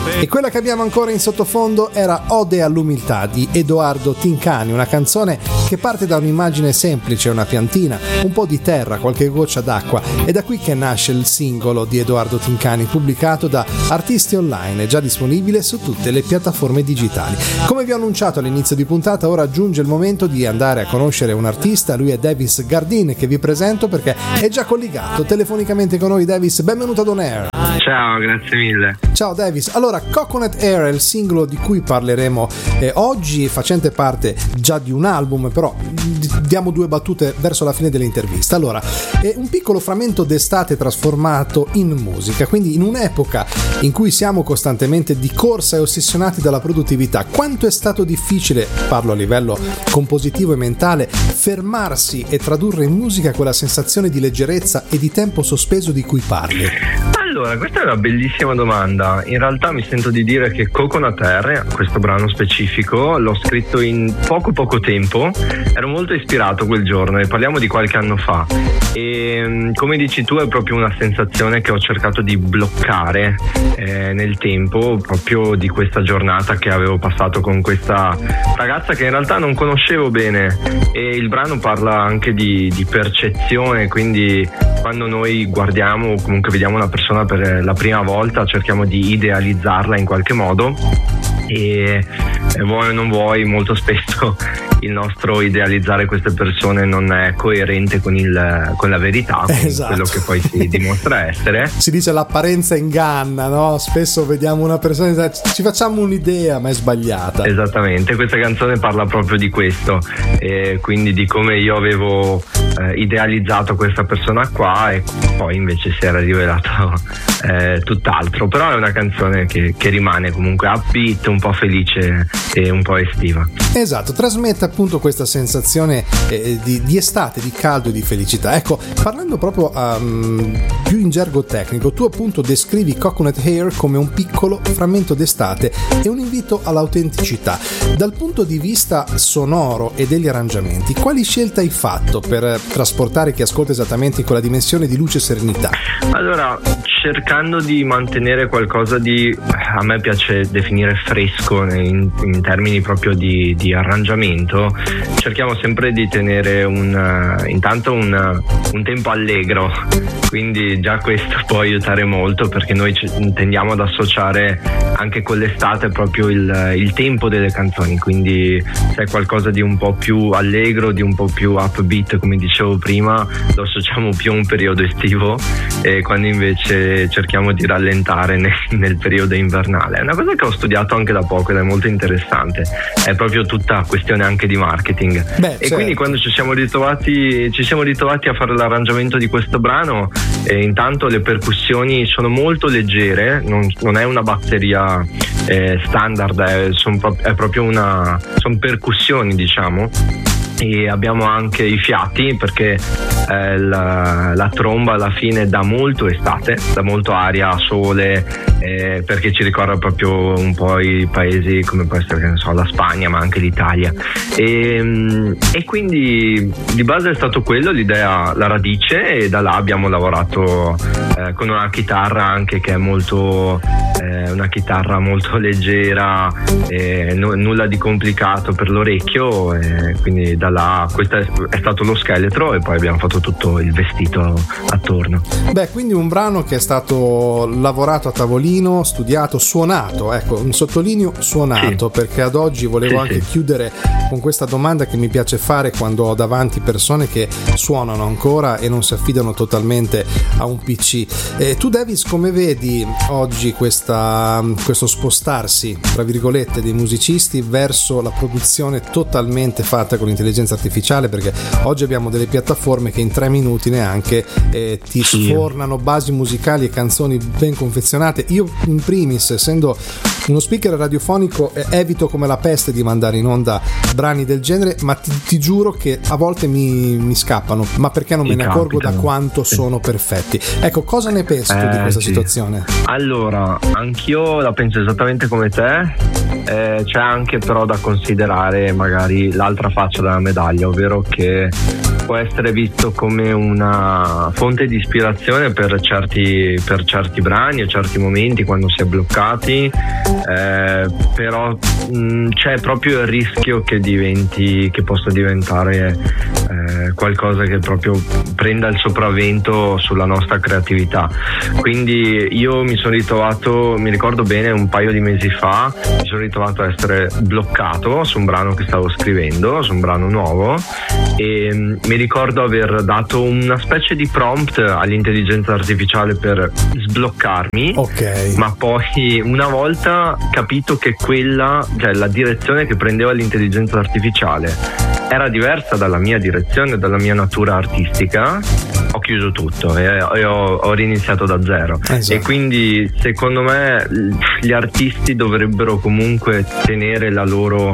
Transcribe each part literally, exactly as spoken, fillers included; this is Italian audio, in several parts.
E quella che abbiamo ancora in sottofondo era Ode all'umiltà di Edoardo Tincani, una canzone che parte da un'immagine semplice, una piantina, un po' di terra, qualche goccia d'acqua, e da qui che nasce il singolo di Edoardo Tincani, pubblicato da Artisti Online, già disponibile su tutte le piattaforme digitali. Come vi ho annunciato all'inizio di puntata, ora giunge il momento di andare a conoscere un artista. Lui è Davis Gardin, che vi presento perché è già collegato telefonicamente con noi. Davis, benvenuto ad On Air. Ciao, grazie mille. Ciao Davis. Allora, Coconut Air è il singolo di cui parleremo eh, oggi, facente parte già di un album, però diamo due battute verso la fine dell'intervista. Allora, è un piccolo frammento d'estate trasformato in musica, quindi in un'epoca in cui siamo costantemente di corsa e ossessionati dalla produttività. Quanto è stato difficile, parlo a livello compositivo e mentale, fermarsi e tradurre in musica quella sensazione di leggerezza e di tempo sospeso di cui parli? Allora, questa è una bellissima domanda. In realtà mi sento di dire che Coconut Air, questo brano specifico, l'ho scritto in poco poco tempo. Ero molto ispirato quel giorno e parliamo di qualche anno fa. E come dici tu, è proprio una sensazione che ho cercato di bloccare eh, nel tempo, proprio di questa giornata che avevo passato con questa ragazza che in realtà non conoscevo bene. E il brano parla anche di, di percezione, quindi quando noi guardiamo o comunque vediamo una persona per la prima volta cerchiamo di idealizzarla in qualche modo e, e vuoi o non vuoi molto spesso il nostro idealizzare queste persone non è coerente con, il, con la verità, con esatto. quello che poi si dimostra essere. Si dice l'apparenza inganna, no? Spesso vediamo una persona e ci facciamo un'idea ma è sbagliata. Esattamente, questa canzone parla proprio di questo, e quindi di come io avevo eh, idealizzato questa persona qua e poi invece si era rivelato eh, tutt'altro. Però è una canzone che, che rimane comunque upbeat, un po' felice e un po' estiva. Esatto, trasmette appunto questa sensazione eh, di, di estate, di caldo e di felicità. Ecco, parlando proprio um, più in gergo tecnico, tu appunto descrivi Coconut Air come un piccolo frammento d'estate e un invito all'autenticità. Dal punto di vista sonoro e degli arrangiamenti, quali scelte hai fatto per trasportare chi ascolta esattamente in quella dimensione di luce e serenità? Allora, cercando di mantenere qualcosa di, a me piace definire fresco in, in termini proprio di, di arrangiamento, cerchiamo sempre di tenere un intanto un, un tempo allegro, quindi già questo può aiutare molto perché noi tendiamo ad associare anche con l'estate proprio il, il tempo delle canzoni, quindi se è qualcosa di un po' più allegro, di un po' più upbeat come dicevo prima, lo associamo più a un periodo estivo, e quando invece cerchiamo di rallentare nel, nel periodo invernale. È una cosa che ho studiato anche da poco ed è molto interessante, è proprio tutta questione anche di marketing. Beh, e certo. Quindi quando ci siamo ritrovati ci siamo ritrovati a fare l'arrangiamento di questo brano, e intanto le percussioni sono molto leggere, non, non è una batteria eh, standard, è, son pro- è proprio una sono percussioni, diciamo, e abbiamo anche i fiati perché eh, la, la tromba alla fine dà molto estate, dà molto aria, sole, eh, perché ci ricorda proprio un po' i paesi come può essere, che ne so, la Spagna ma anche l'Italia, e, e quindi di base è stato quello l'idea, la radice, e da là abbiamo lavorato eh, con una chitarra anche che è molto eh, una chitarra molto leggera, eh, n- nulla di complicato per l'orecchio, e quindi da là questo è, è stato lo scheletro e poi abbiamo fatto tutto il vestito attorno. Beh, quindi un brano che è stato lavorato a tavolino, studiato, suonato, ecco, un sottolineo suonato, sì. Perché ad oggi volevo sì, anche sì. chiudere con questa domanda che mi piace fare quando ho davanti persone che suonano ancora e non si affidano totalmente a un P C. E tu Davis, come vedi oggi questa, questo spostarsi tra virgolette dei musicisti verso la produzione totalmente fatta con l'intelligenza artificiale, perché oggi abbiamo delle piattaforme che in tre minuti neanche eh, ti sì. sfornano basi musicali e canzoni ben confezionate. Io in primis, essendo uno speaker radiofonico, eh, evito come la peste di mandare in onda brani del genere, ma ti, ti giuro che a volte mi, mi scappano, ma perché non mi me ne accorgo capitano. da quanto sì. sono perfetti. Ecco, cosa ne pensi tu eh, di questa sì. situazione? Allora, anch'io la penso esattamente come te, eh, c'è anche però da considerare magari l'altra faccia della medaglia, ovvero che può essere visto come una fonte di ispirazione per certi, per certi brani o certi momenti quando si è bloccati, eh, però mh, c'è proprio il rischio che diventi, che possa diventare eh, qualcosa che proprio prenda il sopravvento sulla nostra creatività. Quindi io mi sono ritrovato, mi ricordo bene, un paio di mesi fa mi sono ritrovato a essere bloccato su un brano che stavo scrivendo, su un brano nuovo, e mh, mi ricordo aver dato una specie di prompt all'intelligenza artificiale per sbloccarmi, okay. Ma poi una volta capito che quella, cioè la direzione che prendeva l'intelligenza artificiale era diversa dalla mia direzione, dalla mia natura artistica, ho chiuso tutto e, e ho, ho riniziato da zero. Esatto. E quindi secondo me gli artisti dovrebbero comunque tenere la loro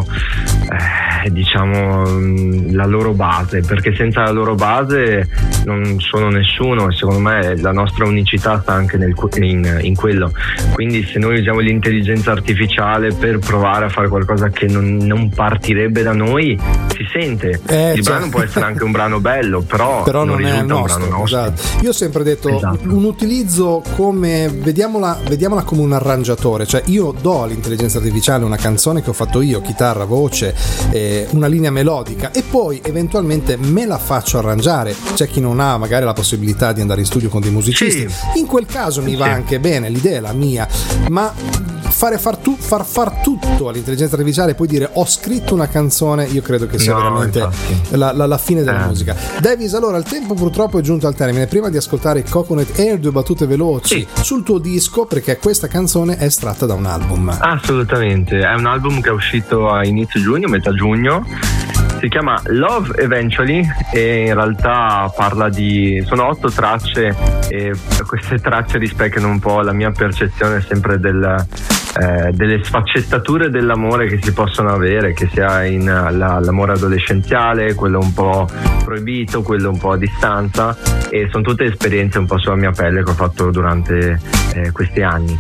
eh, diciamo la loro base, perché senza la loro base non sono nessuno, e secondo me la nostra unicità sta anche nel, in, in quello. Quindi se noi usiamo l'intelligenza artificiale per provare a fare qualcosa che non, non partirebbe da noi, si sente. Eh, il cioè... brano può essere anche un brano bello, però, però non, non è risulta il nostro, un brano nostro. Esatto. Io ho sempre detto esatto. un utilizzo come vediamola, vediamola come un arrangiatore, cioè io do all'intelligenza artificiale una canzone che ho fatto io, chitarra, voce, eh, una linea melodica, e poi eventualmente me la faccio arrangiare. C'è chi non ha magari la possibilità di andare in studio con dei musicisti, sì. In quel caso mi sì. va anche bene, l'idea è la mia, ma fare far, tu, far far tutto all'intelligenza artificiale e poi dire ho scritto una canzone, io credo che sia no, veramente la, la, la fine della eh. musica. Davis, allora il tempo purtroppo è giunto al termine. Prima di ascoltare Coconut Air, due battute veloci sì. sul tuo disco, perché questa canzone è estratta da un album. Assolutamente, è un album che è uscito a inizio giugno, metà giugno. Si chiama Love Eventually e in realtà parla di, sono otto tracce, e queste tracce rispecchiano un po' la mia percezione sempre del, eh, delle sfaccettature dell'amore che si possono avere, che sia in la, l'amore adolescenziale, quello un po' proibito, quello un po' a distanza, e sono tutte esperienze un po' sulla mia pelle che ho fatto durante eh, questi anni.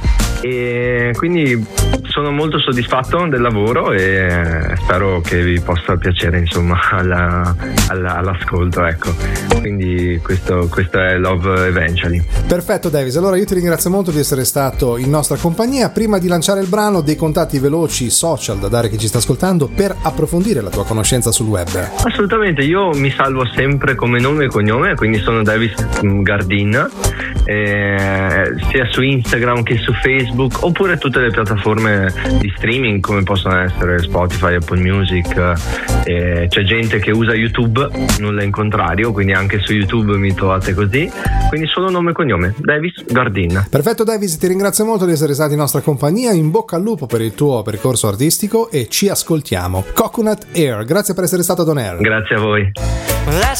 E quindi sono molto soddisfatto del lavoro e spero che vi possa piacere, insomma, alla, alla, all'ascolto, ecco. Quindi questo, questo è Love Eventually. Perfetto Davis, allora io ti ringrazio molto di essere stato in nostra compagnia. Prima di lanciare il brano, dei contatti veloci social da dare a chi ci sta ascoltando per approfondire la tua conoscenza sul web. Assolutamente, io mi salvo sempre come nome e cognome, quindi sono Davis Gardin, eh, sia su Instagram che su Facebook, oppure tutte le piattaforme di streaming come possono essere Spotify, Apple Music. Eh, c'è gente che usa YouTube, nulla in contrario, quindi anche su YouTube mi trovate così, quindi solo nome e cognome, Davis Gardin. Perfetto Davis, ti ringrazio molto di essere stato in nostra compagnia, in bocca al lupo per il tuo percorso artistico e ci ascoltiamo. Coconut Air, grazie per essere stato ad On Air. Grazie a voi.